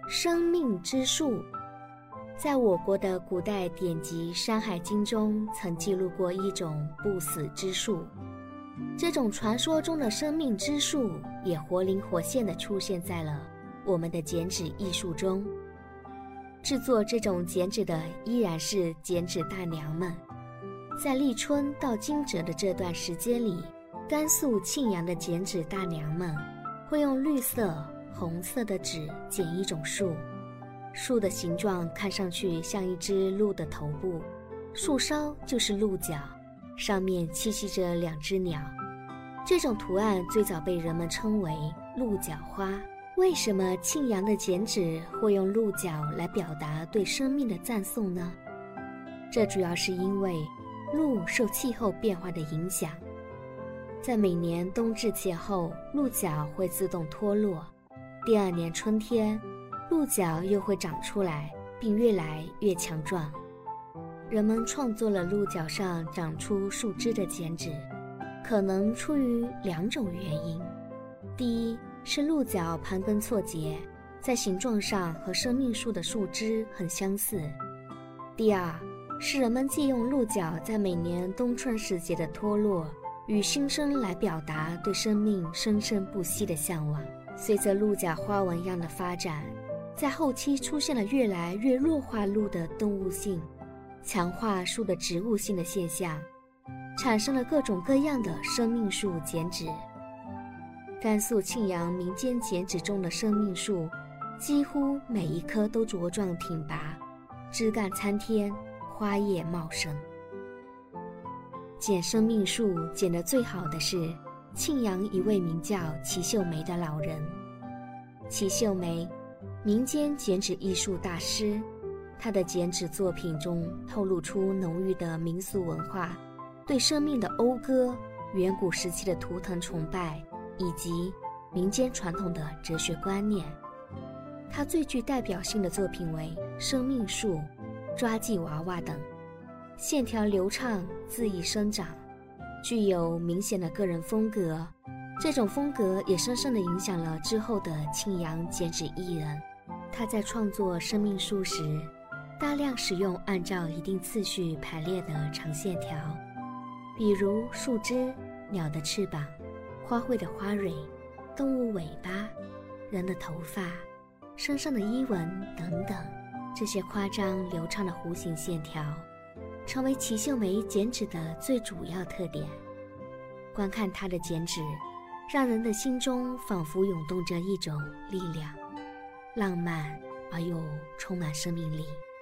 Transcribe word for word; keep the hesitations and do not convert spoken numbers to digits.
生命之树。在我国的古代典籍《山海经》中曾记录过一种不死之树，这种传说中的生命之树也活灵活现地出现在了我们的剪纸艺术中。制作这种剪纸的依然是剪纸大娘们。在立春到惊蛰的这段时间里，甘肃庆阳的剪纸大娘们会用绿色、红色的纸剪一种树，树的形状看上去像一只鹿的头部，树梢就是鹿角，上面栖息着两只鸟。这种图案最早被人们称为鹿角花。为什么庆阳的剪纸会用鹿角来表达对生命的赞颂呢？这主要是因为鹿受气候变化的影响，在每年冬至前后，鹿角会自动脱落，第二年春天，鹿角又会长出来，并越来越强壮。人们创作了鹿角上长出树枝的剪纸，可能出于两种原因。第一是鹿角盘根错节，在形状上和生命树的树枝很相似。第二是人们借用鹿角在每年冬春时节的脱落与新生来表达对生命生生不息的向往。随着鹿角花纹样的发展，在后期出现了越来越弱化鹿的动物性，强化树的植物性的现象，产生了各种各样的生命树剪纸。甘肃庆阳民间剪纸中的生命树，几乎每一棵都茁壮挺拔，枝干参天，花叶茂盛。剪生命树剪得最好的是庆阳一位名叫齐秀梅的老人。齐秀梅，民间剪纸艺术大师，她的剪纸作品中透露出浓郁的民俗文化，对生命的讴歌，远古时期的图腾崇拜，以及民间传统的哲学观念。他最具代表性的作品为生命树、抓记娃娃等，线条流畅，恣意生长，具有明显的个人风格。这种风格也深深地影响了之后的庆阳剪纸艺人。他在创作生命树时，大量使用按照一定次序排列的长线条，比如树枝、鸟的翅膀、花卉的花蕊、动物尾巴、人的头发、身上的衣纹等等。这些夸张流畅的弧形线条成为齐秀梅剪纸的最主要特点。观看她的剪纸，让人的心中仿佛涌动着一种力量，浪漫而又充满生命力。